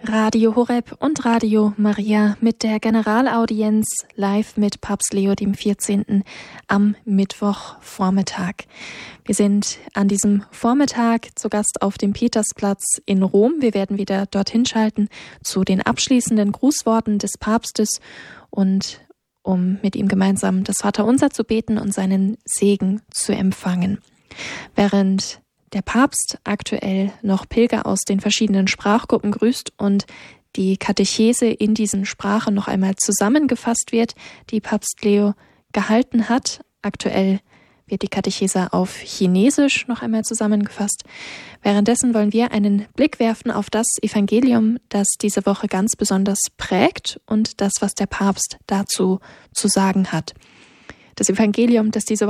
Radio Horeb und Radio Maria mit der Generalaudienz live mit Papst Leo XIV. Am Mittwochvormittag. Wir sind an diesem Vormittag zu Gast auf dem Petersplatz in Rom. Wir werden wieder dorthin schalten zu den abschließenden Grußworten des Papstes und um mit ihm gemeinsam das Vaterunser zu beten und seinen Segen zu empfangen. Während der Papst aktuell noch Pilger aus den verschiedenen Sprachgruppen grüßt und die Katechese in diesen Sprachen noch einmal zusammengefasst wird, die Papst Leo gehalten hat. Aktuell wird die Katechese auf Chinesisch noch einmal zusammengefasst. Währenddessen wollen wir einen Blick werfen auf das Evangelium, das diese Woche ganz besonders prägt und das, was der Papst dazu zu sagen hat. Das Evangelium, das diese